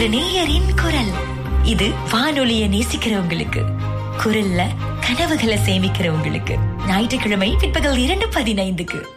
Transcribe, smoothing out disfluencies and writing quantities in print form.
நேயரின் குரல். இது வானொலிய நேசிக்கிறவங்களுக்கு, குரல்ல கனவுகளை சேமிக்கிறவங்களுக்கு. ஞாயிற்றுக்கிழமை பிற்பகல் 2:15